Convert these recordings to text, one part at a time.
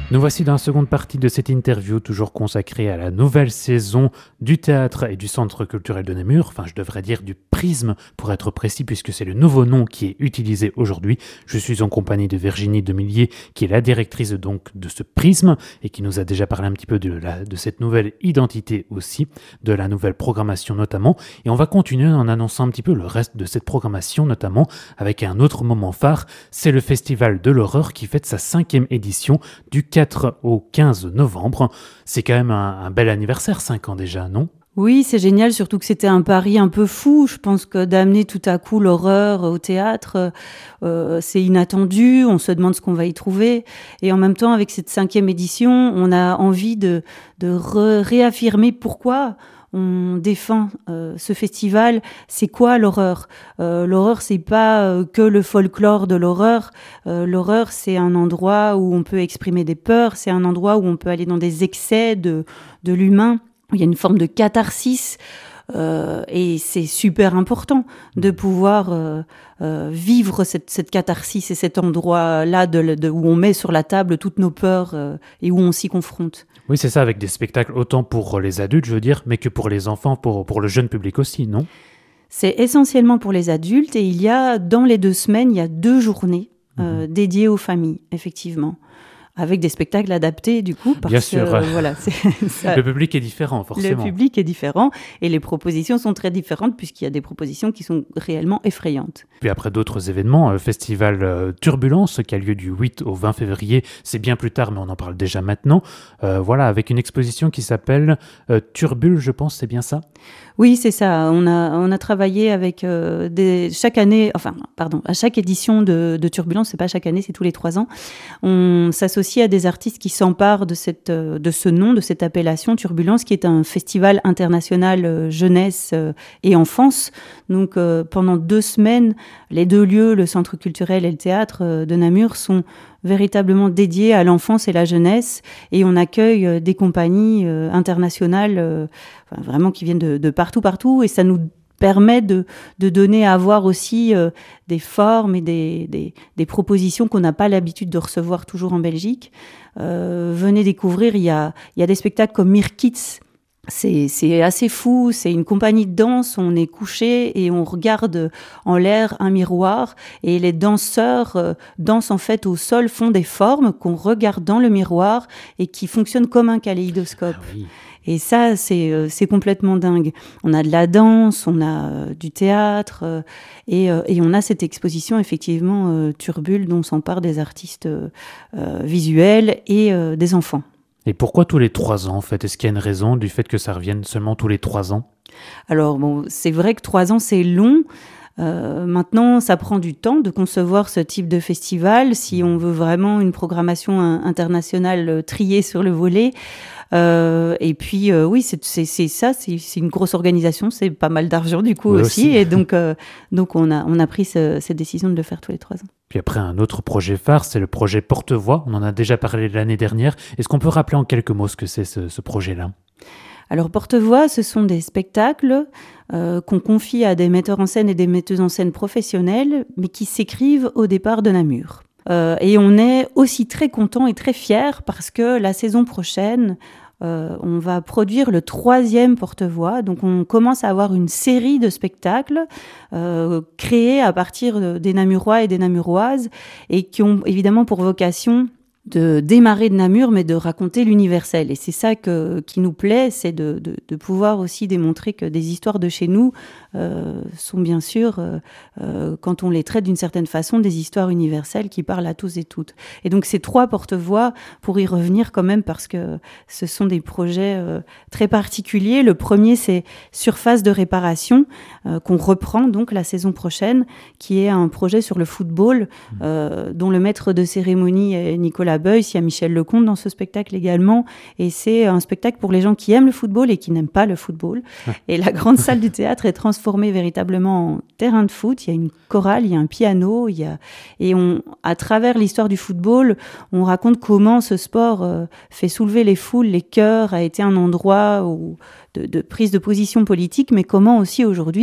Nous voici dans la seconde partie de cette interview, toujours consacrée à la nouvelle saison du théâtre et du Centre culturel de Namur, enfin je devrais dire du Prisme pour être précis puisque c'est le nouveau nom qui est utilisé aujourd'hui. Je suis en compagnie de Virginie Demillier qui est la directrice donc de ce Prisme et qui nous a déjà parlé un petit peu de cette nouvelle identité aussi, de la nouvelle programmation notamment. Et on va continuer en annonçant un petit peu le reste de cette programmation notamment avec un autre moment phare, c'est le Festival de l'horreur qui fête sa 5e édition du 4 au 15 novembre. C'est quand même un bel anniversaire, 5 ans déjà, non ? Oui, c'est génial, surtout que c'était un pari un peu fou. Je pense que d'amener tout à coup l'horreur au théâtre, c'est inattendu, on se demande ce qu'on va y trouver. Et en même temps, avec cette 5e édition, on a envie de réaffirmer pourquoi on défend ce festival. C'est quoi l'horreur ? L'horreur, c'est pas que le folklore de l'horreur. L'horreur, c'est un endroit où on peut exprimer des peurs, c'est un endroit où on peut aller dans des excès de l'humain. Il y a une forme de catharsis et c'est super important de pouvoir vivre cette catharsis et cet endroit-là où on met sur la table toutes nos peurs et où on s'y confronte. Oui, c'est ça, avec des spectacles autant pour les adultes, je veux dire, mais que pour les enfants, pour le jeune public aussi, non ? C'est essentiellement pour les adultes et dans les 2 semaines, il y a 2 journées dédiées aux familles, effectivement. Avec des spectacles adaptés, du coup, parce Bien sûr. que voilà, ça. Le public est différent, forcément. Le public est différent et les propositions sont très différentes puisqu'il y a des propositions qui sont réellement effrayantes. Puis après d'autres événements, festival Turbulence qui a lieu du 8 au 20 février, c'est bien plus tard mais on en parle déjà maintenant. Voilà, avec une exposition qui s'appelle Turbule, je pense, c'est bien ça ? Oui, c'est ça. On a travaillé avec à chaque édition de Turbulence, c'est pas chaque année, c'est tous les 3 ans. On s'associe à des artistes qui s'emparent de ce nom, de cette appellation Turbulence, qui est un festival international jeunesse et enfance. Donc pendant 2 semaines, les 2 lieux, le centre culturel et le théâtre de Namur, sont véritablement dédiés à l'enfance et la jeunesse, et on accueille des compagnies internationales vraiment qui viennent de partout, et ça nous permet de donner à voir aussi des formes et des propositions qu'on n'a pas l'habitude de recevoir toujours en Belgique. Venez découvrir, il y a des spectacles comme Mirkits. C'est assez fou, c'est une compagnie de danse, on est couché et on regarde en l'air un miroir et les danseurs dansent en fait au sol, font des formes qu'on regarde dans le miroir et qui fonctionnent comme un kaléidoscope. Ah oui. Et ça, c'est complètement dingue. On a de la danse, on a du théâtre et on a cette exposition effectivement Turbule dont s'emparent des artistes visuels et des enfants. Et pourquoi tous les 3 ans, en fait ? Est-ce qu'il y a une raison du fait que ça revienne seulement tous les 3 ans ? Alors, bon, c'est vrai que 3 ans, c'est long. Maintenant, ça prend du temps de concevoir ce type de festival si on veut vraiment une programmation internationale triée sur le volet. Et puis, oui, c'est ça, c'est une grosse organisation, c'est pas mal d'argent du coup aussi. Et donc on a pris cette décision de le faire tous les 3 ans. Puis après, un autre projet phare, c'est le projet Porte-Voix. On en a déjà parlé l'année dernière. Est-ce qu'on peut rappeler en quelques mots ce que c'est ce projet-là ? Alors, Porte-Voix, ce sont des spectacles qu'on confie à des metteurs en scène et des metteuses en scène professionnels, mais qui s'écrivent au départ de Namur. Et on est aussi très contents et très fiers parce que la saison prochaine, on va produire le 3e Porte-Voix. Donc on commence à avoir une série de spectacles créés à partir des Namurois et des Namuroises et qui ont évidemment pour vocation de démarrer de Namur, mais de raconter l'universel. Et c'est ça qui nous plaît, c'est de pouvoir aussi démontrer que des histoires de chez nous sont bien sûr, quand on les traite d'une certaine façon, des histoires universelles qui parlent à tous et toutes. Et donc ces 3 porte-voix, pour y revenir quand même, parce que ce sont des projets très particuliers. Le premier, c'est Surface de réparation, qu'on reprend donc la saison prochaine, qui est un projet sur le football, dont le maître de cérémonie est Nicolas Beuys. Il y a Michel Lecomte dans ce spectacle également, et c'est un spectacle pour les gens qui aiment le football et qui n'aiment pas le football. Et la grande salle du théâtre est transformée véritablement en terrain de foot. Il y a une chorale, il y a un piano, à travers l'histoire du football, on raconte comment ce sport fait soulever les foules, les cœurs, a été un endroit de prise de position politique, mais comment aussi aujourd'hui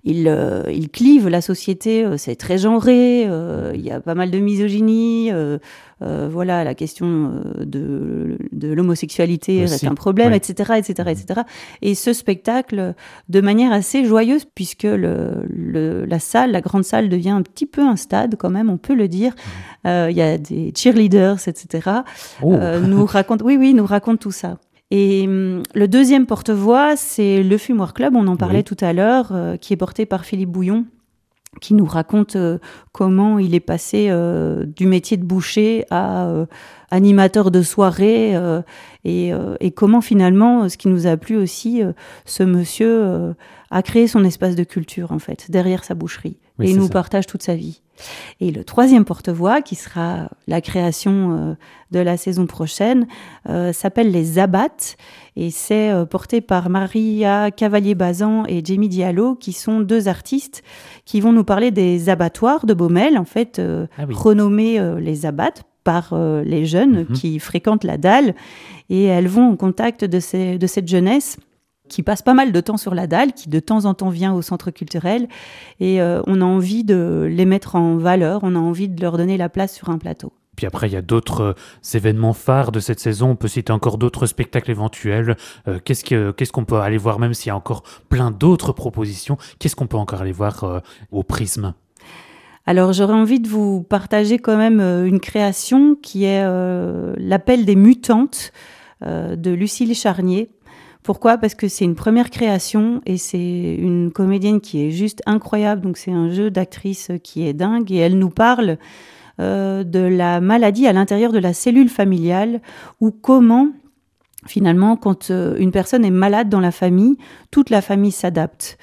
il clive la société, c'est très genré, il y a pas mal de misogynie, voilà, la question de l'homosexualité reste un problème, oui. etc., etc., etc. Et ce spectacle, de manière assez joyeuse, puisque la salle, la grande salle devient un petit peu un stade quand même, on peut le dire. Il y a des cheerleaders, etc. Nous raconte tout ça. Et le deuxième porte-voix, c'est le Fumoir Club, on en parlait tout à l'heure, qui est porté par Philippe Bouillon, qui nous raconte comment il est passé du métier de boucher à animateur de soirée et comment finalement, ce qui nous a plu aussi, ce monsieur a créé son espace de culture en fait, derrière sa boucherie. Et il nous partage toute sa vie. Et le troisième porte-voix, qui sera la création de la saison prochaine, s'appelle Les Abattes et c'est porté par Maria Cavalier-Bazan et Jamie Diallo, qui sont deux artistes qui vont nous parler des abattoirs de Baumelle, en fait, renommés Les Abattes par les jeunes qui fréquentent la dalle, et elles vont en contact de cette jeunesse qui passe pas mal de temps sur la dalle, qui de temps en temps vient au centre culturel, et on a envie de les mettre en valeur, on a envie de leur donner la place sur un plateau. Puis après, il y a d'autres événements phares de cette saison. On peut citer encore d'autres spectacles éventuels. Qu'est-ce qu'on peut aller voir, même s'il y a encore plein d'autres propositions? Qu'est-ce qu'on peut encore aller voir au Prisme? Alors, j'aurais envie de vous partager quand même une création qui est L'Appel des mutantes de Lucille Charnier. Pourquoi ? Parce que c'est une première création et c'est une comédienne qui est juste incroyable. Donc, c'est un jeu d'actrice qui est dingue et elle nous parle de la maladie à l'intérieur de la cellule familiale, ou comment, finalement, quand une personne est malade dans la famille, toute la famille s'adapte.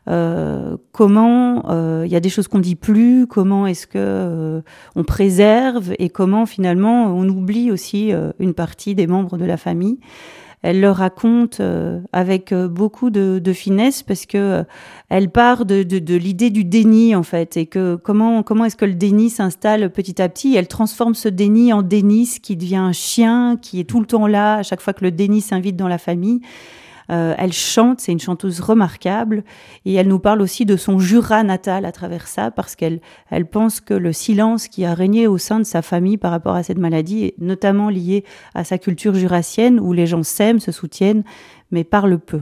Comment y a des choses qu'on dit plus, comment est-ce que on préserve et comment, finalement, on oublie aussi une partie des membres de la famille. Elle le raconte avec beaucoup de finesse parce que elle part de l'idée du déni en fait, et que comment est-ce que le déni s'installe petit à petit. Elle transforme ce déni en Dénis qui devient un chien qui est tout le temps là à chaque fois que le déni s'invite dans la famille. Elle chante, c'est une chanteuse remarquable, et elle nous parle aussi de son Jura natal à travers ça, parce qu'elle pense que le silence qui a régné au sein de sa famille par rapport à cette maladie est notamment lié à sa culture jurassienne, où les gens s'aiment, se soutiennent, mais parlent peu.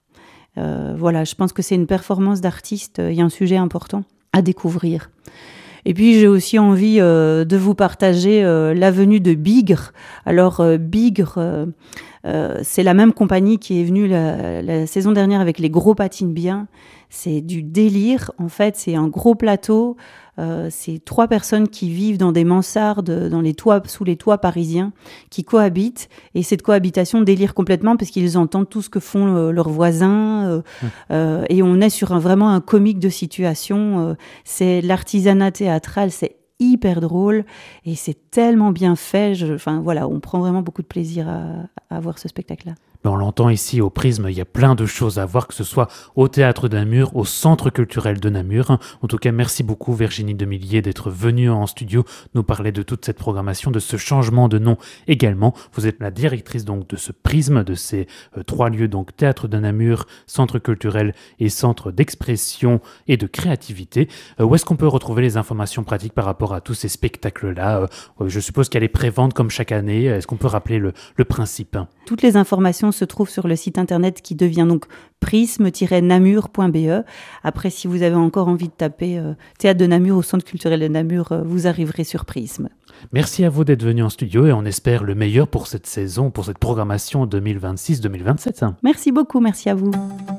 Voilà, je pense que c'est une performance d'artiste, il y a un sujet important à découvrir. Et puis, j'ai aussi envie de vous partager la venue de Bigre. Alors, Bigre, c'est la même compagnie qui est venue la saison dernière avec Les Gros Patines Bien. C'est du délire. En fait, c'est un gros plateau. C'est 3 personnes qui vivent dans des mansardes, sous les toits parisiens, qui cohabitent. Et cette cohabitation délire complètement parce qu'ils entendent tout ce que font leurs voisins. Et on est sur vraiment un comique de situation. C'est l'artisanat théâtral, c'est hyper drôle et c'est tellement bien fait. On prend vraiment beaucoup de plaisir à voir ce spectacle-là. On l'entend ici au Prisme, il y a plein de choses à voir, que ce soit au Théâtre de Namur, au Centre culturel de Namur. En tout cas, merci beaucoup Virginie Demillier d'être venue en studio nous parler de toute cette programmation, de ce changement de nom également. Vous êtes la directrice donc de ce Prisme, de ces 3 lieux, donc Théâtre de Namur, Centre culturel et Centre d'expression et de créativité. Où est-ce qu'on peut retrouver les informations pratiques par rapport à tous ces spectacles-là? Je suppose qu'il y a les préventes comme chaque année. Est-ce qu'on peut rappeler le principe? Toutes les informations se trouve sur le site internet qui devient donc prisme-namur.be. Après, si vous avez encore envie de taper Théâtre de Namur au Centre culturel de Namur, vous arriverez sur Prisme. Merci à vous d'être venu en studio et on espère le meilleur pour cette saison, pour cette programmation 2026-2027. Merci beaucoup, merci à vous.